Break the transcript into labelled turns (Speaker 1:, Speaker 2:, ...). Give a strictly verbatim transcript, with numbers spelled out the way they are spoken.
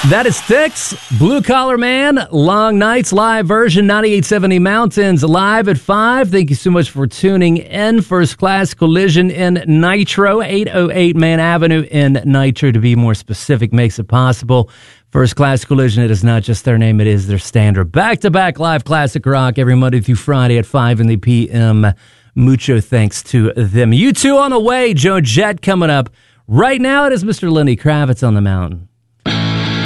Speaker 1: That is Styx, Blue Collar Man, Long Nights, live version, ninety-eight seventy Mountains, live at five. Thank you so much for tuning in. First Class Collision in Nitro, eight oh eight Main Avenue in Nitro, to be more specific, makes it possible. First Class Collision, it is not just their name, it is their standard. Back-to-back live classic rock every Monday through Friday at five in the P M. Mucho thanks to them. You two on the way, Joan Jett coming up. Right now, it is Mister Lenny Kravitz on the mountain.